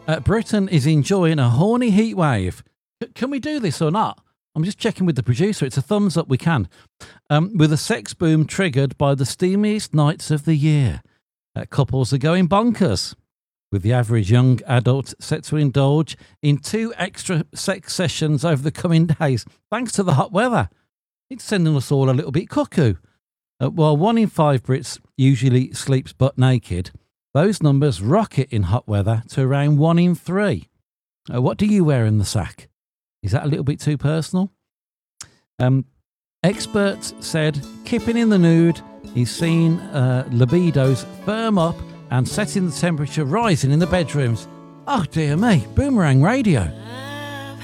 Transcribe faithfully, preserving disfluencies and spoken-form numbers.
Uh, Britain is enjoying a horny heat wave. C- can we do this or not? I'm just checking with the producer. It's a thumbs up, we can. Um, with a sex boom triggered by the steamiest nights of the year. Uh, couples are going bonkers, with the average young adult set to indulge in two extra sex sessions over the coming days, thanks to the hot weather. It's sending us all a little bit cuckoo. Uh, while one in five Brits usually sleeps butt naked, those numbers rocket in hot weather to around one in three. Uh, what do you wear in the sack? Is that a little bit too personal? Um, experts said kipping in the nude is seeing uh, libidos firm up and setting the temperature rising in the bedrooms. Oh dear me, Boomerang Radio.